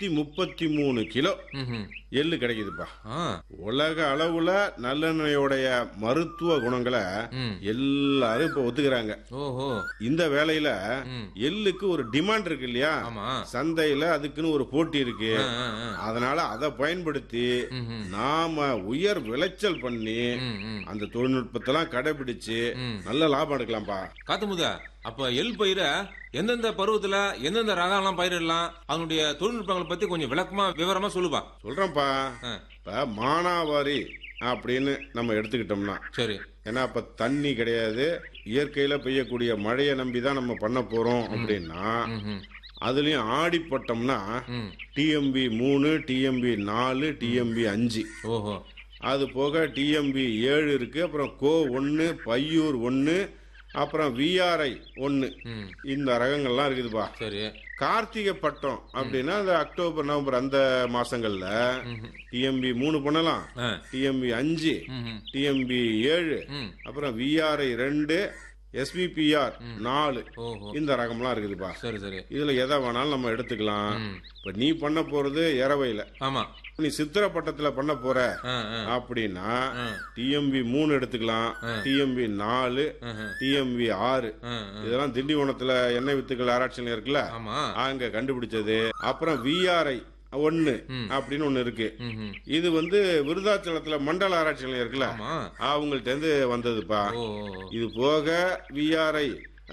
133 kilo ம்ஹும். எள்ளு கிடைக்குதுப்பா. ஆ. உலக அளவுல நல்லெண்ணெயோடைய மருத்துவ குணங்களை ம். எல்லாரும் இப்ப ஒத்துக்கிறாங்க. ஓஹோ. இந்த வேளையில ம். எள்ளுக்கு ஒரு டிமாண்ட் இருக்கு இல்லையா, ஆமா. சந்தையில அதுக்குன்னு ஒரு போட்டி இருக்கு. ஆ, ஆ, ஆ. அதனால அதை பயன்படுத்தி ம்ஹும். நாம உயர் விளைச்சல் பண்ணி ம், ம். அந்த தொழில்நுட்பத்தெல்லாம் கடைபிடிச்சு ம். நல்ல லாபம் எடுக்கலாம்ப்பா. காத்துமுதா, அப்ப எள் பயிரை எந்தெந்த பருவத்துல எந்தெந்த ரகம்லாம் பயிரிடலாம், அதனுடைய தொழில்நுட்பங்களை பத்தி கொஞ்சம் விவரமா சொல்லுப்பா. சொல்றேன்ப்பா. ஆ. இப்ப மானாவாரி அப்படின்னு நம்ம எடுத்துக்கிட்டோம்னா, சரி. ஏன்னா இப்ப தண்ணி கிடையாது, இயற்கையில பெய்யக்கூடிய மழையை நம்பிதான் நம்ம பண்ண போறோம் அப்படின்னா, ம்ஹும். அதுலயும் ஆடிப்பட்டோம்னா ம். டிஎம்பி 3, டிஎம்பி 4, டிஎம்பி 5, ஓஹோ. அது போக டிஎம்பி 7 இருக்கு. அப்புறம் கோ 1, பையூர் 1, அப்புறம் விஆர்ஐ 1, ம். இந்த ரகங்கள்லாம் இருக்குதுப்பா. சரி. கார்த்திகை பட்டம் அப்படின்னா அந்த அக்டோபர் நவம்பர் அந்த மாசங்கள்ல ம்ஹும். டிஎம்பி 3 பண்ணலாம், ஆ. டிஎம்பி 5, ம்ஹும். டிஎம்பி 7, ம். அப்புறம் விஆர்ஐ 2, எஸ்பிபிஆர் 4, ஓஹோ. இந்த ரகம்லாம் இருக்குதுப்பா. சரி சரி. இதுல எதை வேணாலும் நம்ம எடுத்துக்கலாம். ம். இப்ப நீ பண்ண போறது எரவையில, ஆமா. நீ சித்திரப்பட்டத்துல பண்ண போற ஆ, ஆ. அப்படின்னா ஆ. டிஎம்பி 3 எடுத்துக்கலாம், டிஎம்பி 4, ஆஹா. டிஎம்பி 6, ஆ, ஆ. இதெல்லாம் திண்டிவனத்துல எண்ணெய் வித்துக்கள் ஆராய்ச்சி நிலையம் இருக்குல்ல, ஆமா. அங்க கண்டுபிடிச்சது. அப்புறம் விஆர்ஐ 1 அப்படின்னு ஒண்ணு இருக்கு. ம்ஹும். இது வந்து விருதாச்சலத்துல மண்டல ஆராய்ச்சி நிலையம் இருக்குல்ல, ஆமா. அவங்கள்ட்ட இருந்து வந்ததுப்பா. ஓ. இது போக விஆர்ஐ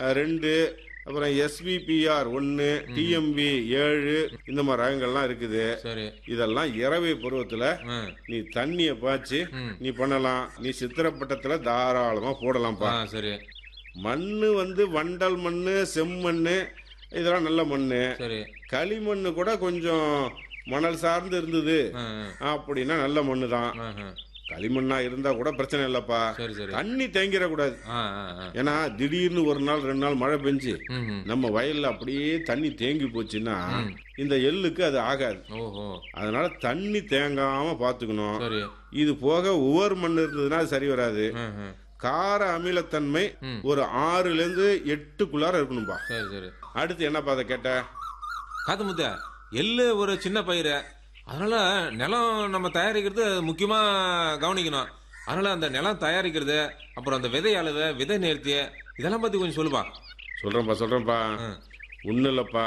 2, அப்புறம் எஸ்பிபிஆர் 1, டிஎம்பி 7, இந்த மாதிரி ரகங்கள்லாம் இருக்குது. சரி. இதெல்லாம் இரவை பருவத்துல ஆ. நீ தண்ணிய பாய்ச்சி ம். நீ பண்ணலாம். நீ சித்திரப்பட்டத்துல தாராளமா போடலாம்ப்பா. ஆ, சரி மண்ணு வந்து வண்டல் மண்ணு, செம்மண்ணு, இதெல்லாம் நல்ல மண்ணு. சரி. களிமண்ணு கூட கொஞ்சம் மணல் சார்ந்து இருந்தது ஆ, அப்படின்னா நல்ல மண்ணு தான். ஆ, ஆ. களிமண்ணா இருந்தா கூட பிரச்சனை இல்லப்பா. சரி சரி. தண்ணி தேங்கிடக்கூடாது. ஆ, ஆ, ஆ. ஏன்னா திடீர்னு ஒரு நாள் 2 நாள் மழை பெஞ்சு ம்ஹும். நம்ம வயல்ல அப்படியே தண்ணி தேங்கி போச்சுன்னா இந்த எள்ளுக்கு அது ஆகாது. ஓஹோ. அதனால தண்ணி தேங்காம பாத்துக்கணும். சரி. இது போக உவர் மண் இருந்ததுன்னா அது சரி வராது. ஆஹா. கார அமிலத்தன்மை ஒரு 6ல இருந்து 8க்குள்ளார இருக்கணும்பா. சரி சரி. அடுத்து என்னப்பா அதை கேட்ட? காத்துமுத்த, எள்ளு ஒரு சின்ன பயிர், அதனால நிலம் நம்ம தயாரிக்கிறது முக்கியமா கவனிக்கணும். அதனால அந்த நிலம் தயாரிக்கிறது, அப்புறம் அந்த விதை அளவு, விதை நேர்த்தி, இதெல்லாம் பத்தி கொஞ்சம் சொல்லுப்பா. சொல்றேன்ப்பா. ஒன்றும் இல்லப்பா,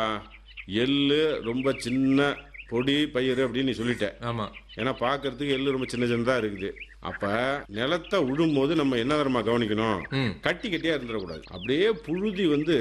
எள்ளு ரொம்ப சின்ன பொடி பயிர் அப்படின்னு நீ சொல்லிட்ட. ஆமா. ஏன்னா பாக்குறதுக்கு எள்ளு ரொம்ப சின்ன சின்னதா இருக்குது. அப்ப நிலத்தை விடும் போது நம்ம என்ன தரமா கவனிக்கணும், ம். கட்டி கட்டியா இருந்துடக்கூடாது. அப்படியே புழுதி வந்து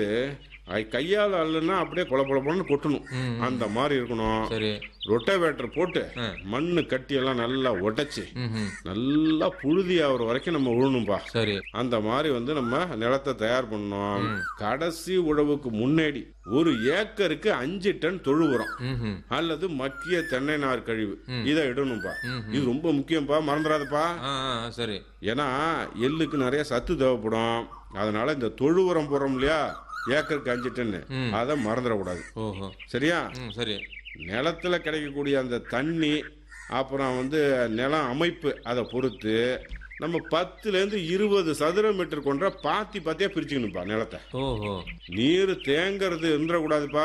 கையால் அல்லனா அப்படியே கொல கொலன்னு கொட்டணும். அந்த மாதிரி இருக்கணும். சரி. ரொட்டவேட்டர் போட்டு மண்ணு கட்டி எல்லாம் நல்லா உடைச்சு ம்ஹும். நல்லா புழுதி ஆகுற வரைக்கும் நம்ம உழணும்பா. சரி. அந்த மாதிரி வந்து நம்ம நிலத்தை தயார் பண்ணணும். கடைசி உழவுக்கு முன்னாடி 1 ஏக்கருக்கு 5 டன் தொழு உரம் ம்ஹும். அல்லது மக்கிய தென்னை நார் கழிவு இதை இடணும்பா. ம்ஹும். இது ரொம்ப முக்கியம்பா, மறந்துடாதப்பா. ஆ, ஆ, சரி. ஏன்னா எள்ளுக்கு நிறைய சத்து தேவைப்படும். அதனால இந்த தொழு உரம் போறோம் இல்லையா, ஏக்கருக்கு 5 டன், அதை மறந்துடக்கூடாது. ஓஹோ. சரியா? ம், சரி. நிலத்துல கிடைக்கக்கூடிய அந்த தண்ணி, அப்புறம் வந்து நிலம் அமைப்பு, அதை பொறுத்து நம்ம 10ல இருந்து 20 சதுர மீட்டர் கொண்ட பாத்தியா பிரிச்சுக்கணும்ப்பா நிலத்தை. ஓஹோ. நீர் தேங்கிறது இருந்துடக்கூடாதுப்பா.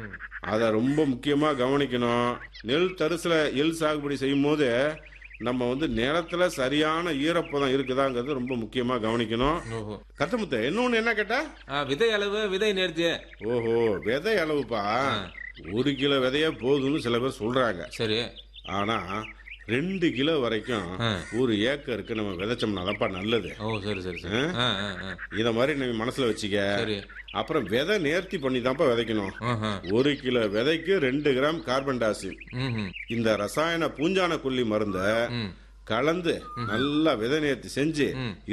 அதை ரொம்ப முக்கியமா கவனிக்கணும். நெல் தரிசுல எள் சாகுபடி செய்யும் போது நம்ம வந்து நிலத்துல சரியான ஈரப்பதம் இருக்குதாங்கிறது ரொம்ப முக்கியமா கவனிக்கணும். ஓஹோ. கத்தமுத்த இன்னொன்னு என்ன கேட்டா? விதை அளவு, விதை நேர்த்தி. ஓஹோ, விதை அளவுப்பா. 1 கிலோ விதையே போதும்னு சில பேர் சொல்றாங்க. சரி. ஆனா 2 கிலோ வரைக்கும் 1 ஏக்கருக்கு நம்ம விதைச்சோம்னா தான்ப்பா நல்லது. ஓ, சரி சரி சரி. இத மாதிரி நீ மனசுல வச்சுக்க. சரி. அப்புறம் விதை நேர்த்தி பண்ணி தான்ப்பா விதைக்கணும். ஆஹா. 1 கிலோ விதைக்கு 2 கிராம் கார்பன் டை ஆக்சைடு ம்ஹும். இந்த ரசாயன பூஞ்சான கொல்லி மருந்த ம். கலந்து நல்லா விதை நேர்த்தி செஞ்சு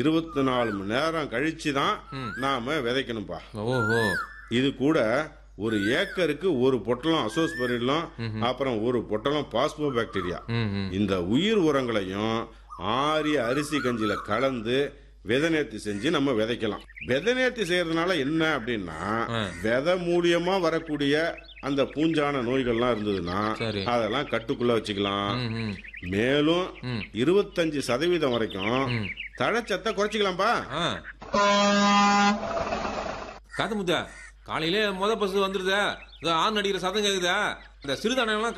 24 மணி நேரம் கழிச்சு தான் நாம விதைக்கணும்பா. ஓஹோ. இது கூட 1 ஏக்கருக்கு 1 பொட்டலம் அசோஸ்பரிலம், அப்புறம் 1 பொட்டலம் பாஸ்போ பாக்டீரியா, ம்ஹும். இந்த உயிர் உரங்களையும் ஆரிய அரிசி கஞ்சில கலந்து விதை நேர்த்தி செஞ்சு நம்ம விதைக்கலாம். விதை நேர்த்தி செய்யறதுனால என்ன அப்படின்னா, விதை மூலியமா வரக்கூடிய அந்த பூஞ்சான நோய்கள்லாம் இருந்ததுன்னா சரி. அதெல்லாம் கட்டுக்குள்ள வச்சுக்கலாம். ம்ஹும். மேலும் 25% வரைக்கும் தழைச்சத்தை குறைச்சிக்கலாம்பா. காது முத்தா, காலையில பசு வந்துருதா, ஆண் அடிக்கிற சத்தம் கேக்குதா, இந்த சிறுதானியம்